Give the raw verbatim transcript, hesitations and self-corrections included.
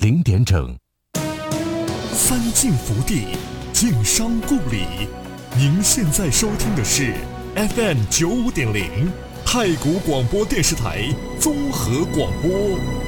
零点整。 三晋福地，晋商故里。您现在收听的是 F M 九五点零太谷广播电视台综合广播。